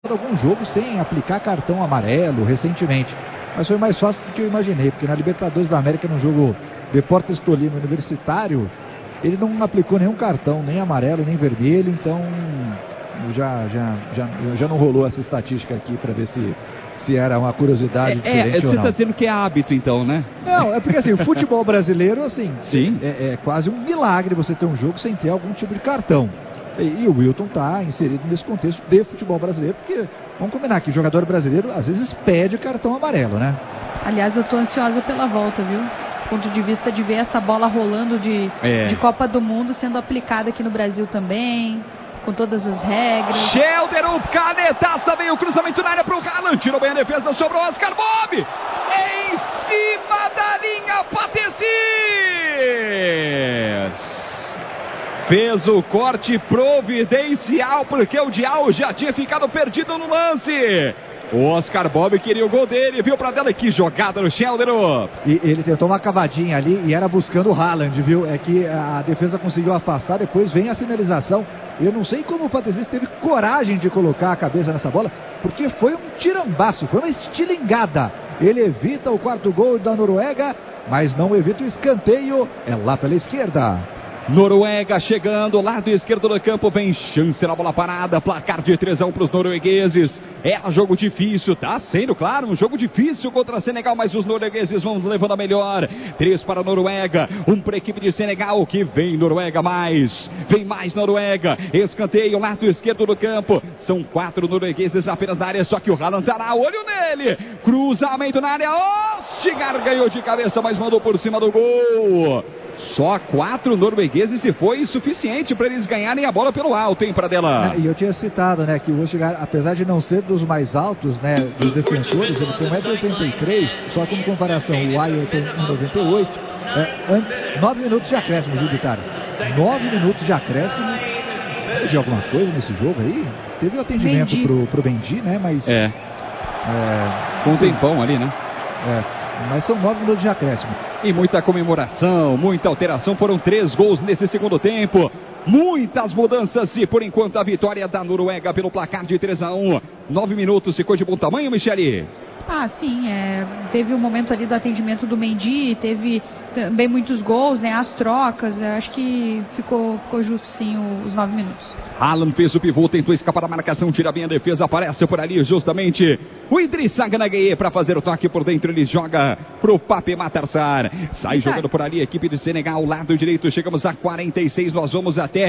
algum jogo sem aplicar cartão amarelo recentemente, mas foi mais fácil do que eu imaginei, porque na Libertadores da América, no jogo Deportes Tolima Universitário, ele não aplicou nenhum cartão, nem amarelo, nem vermelho, então já não rolou essa estatística aqui para ver se era uma curiosidade diferente ou não. Você está dizendo que é hábito então, né? Não, é porque assim, o futebol brasileiro, assim, sim, é quase um milagre você ter um jogo sem ter algum tipo de cartão. E o Wilton está inserido nesse contexto de futebol brasileiro, porque, vamos combinar que o jogador brasileiro às vezes pede cartão amarelo, né? Aliás, eu estou ansiosa pela volta, viu? Do ponto de vista de ver essa bola rolando de Copa do Mundo sendo aplicada aqui no Brasil também, com todas as regras. Schelder, canetaça, veio o cruzamento na área para o Haaland, tirou bem a defesa, sobrou Oscar Bob, em cima da linha, Patezis! Fez o corte providencial, porque o Dial já tinha ficado perdido no lance. O Oscar Bob queria o gol dele, viu pra dela, que jogada no Schelder. E ele tentou uma cavadinha ali e era buscando o Haaland, viu? É que a defesa conseguiu afastar, depois vem a finalização. Eu não sei como o Patezis teve coragem de colocar a cabeça nessa bola, porque foi um tirambaço, foi uma estilingada. Ele evita o quarto gol da Noruega, mas não evita o escanteio, é lá pela esquerda. Noruega chegando, lado esquerdo do campo, vem chance na bola parada, placar de 3-1 para os noruegueses. É um jogo difícil, tá sendo, claro, um jogo difícil contra Senegal, mas os noruegueses vão levando a melhor. 3 para a Noruega, 1 para a equipe de Senegal, que vem Noruega mais. Vem mais Noruega, escanteio, lado esquerdo do campo. São 4 noruegueses apenas na área, só que o Haaland dará olho nele. Cruzamento na área, Ostigar ganhou de cabeça, mas mandou por cima do gol. Só 4 noruegueses e foi suficiente para eles ganharem a bola pelo alto, hein, Pradella? E eu tinha citado, né, que o Ostigar, apesar de não ser dos mais altos, né, dos defensores, ele tem 1,83 m, só como comparação, o Ayer tem 1,98 m. Antes, 9 minutos de acréscimo, viu, Vitória? 9 minutos de acréscimo. Teve alguma coisa nesse jogo aí? Teve o atendimento pro Mendy, né, mas... com um tempão ali, né? Mas são 9 minutos de acréscimo. E muita comemoração, muita alteração. Foram 3 gols nesse segundo tempo. Muitas mudanças e, por enquanto, a vitória da Noruega pelo placar de 3-1. 9 minutos, ficou de bom tamanho, Michele? Sim, teve um momento ali do atendimento do Mendy, teve também muitos gols, né, as trocas, acho que ficou justo sim os 9 minutos. Haaland fez o pivô, tentou escapar da marcação, tira bem a defesa, aparece por ali justamente o Idrissa Gana Gueye para fazer o toque por dentro, ele joga pro Pape Matar Sarr, sai jogando por ali a equipe de Senegal, lado direito, chegamos a 46, nós vamos até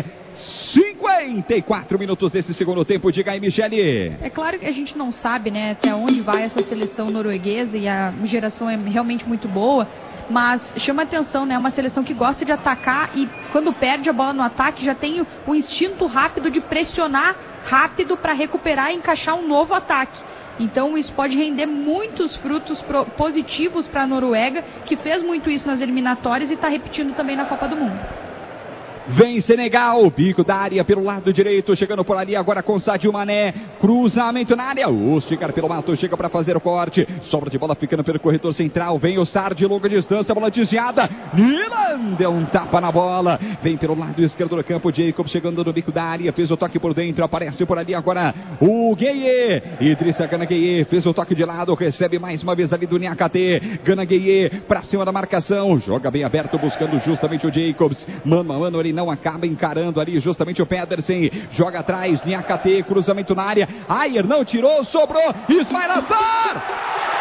54 minutos desse segundo tempo, diga aí, Michele. É claro que a gente não sabe, né, até onde vai essa seleção norueguesa e a geração é realmente muito boa, mas chama atenção, né? Uma seleção que gosta de atacar e quando perde a bola no ataque já tem o instinto rápido de pressionar rápido para recuperar e encaixar um novo ataque. Então isso pode render muitos frutos positivos para a Noruega, que fez muito isso nas eliminatórias e está repetindo também na Copa do Mundo. Vem Senegal, bico da área pelo lado direito, chegando por ali agora com Sadio Mané, cruzamento na área, Ostigar pelo mato, chega para fazer o corte, sobra de bola ficando pelo corredor central, vem o Sarr de longa distância, bola desviada, Milan deu um tapa na bola, vem pelo lado esquerdo do campo, Jacob chegando no bico da área, fez o toque por dentro, aparece por ali agora o Gueye, Idrissa Gana Gueye, fez o toque de lado, recebe mais uma vez ali do Niakate, Gana Gueye para cima da marcação, joga bem aberto, buscando justamente o Jacobs, mano a mano, ele não acaba encarando ali justamente o Pedersen, joga atrás, Niakate, cruzamento na área, Ayer não tirou, sobrou, Ismail Assar!